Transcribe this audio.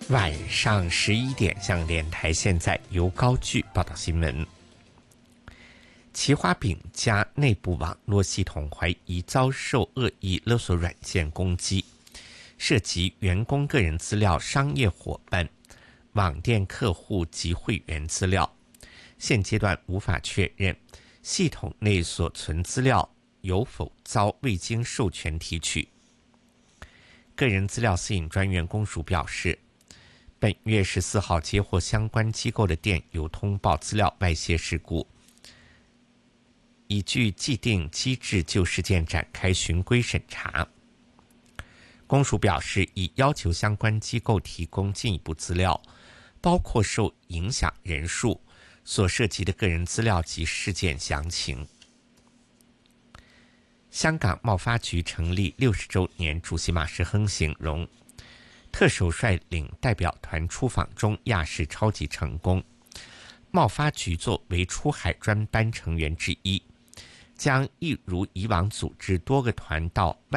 晚上11点，向联台现在由高炬报道新闻。奇华饼家内部网络系统怀疑遭受恶意勒索软件攻击，涉及员工个人资料、商业伙伴、网店客户及会员资料。现阶段无法确认系统内所存资料有否遭未经授权提取。个人资料私隐专员公署表示，本月14号接获相关机构的电邮通报资料外泄事故，已据既定机制就事件展开循规审查。公署表示，已要求相关机构提供进一步资料，包括受影响人数、所涉及的个人资料及事件详情。香港贸发局成立60周年，主席马时亨形容特首率领代表团出访中亚视超级成功。贸发局作为出海专班成员之一，将一如以往组织多个团到外